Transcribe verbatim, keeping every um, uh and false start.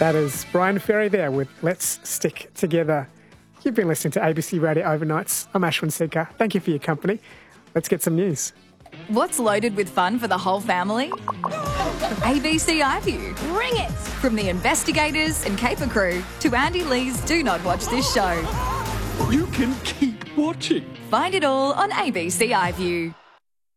That is Brian Ferry there with Let's Stick Together. You've been listening to A B C Radio Overnights. I'm Ashwin Seeker. Thank you for your company. Let's get some news. What's loaded with fun for the whole family? A B C iView. Bring it! From the investigators and caper crew to Andy Lee's Do Not Watch This Show. You can keep watching. Find it all on A B C iView.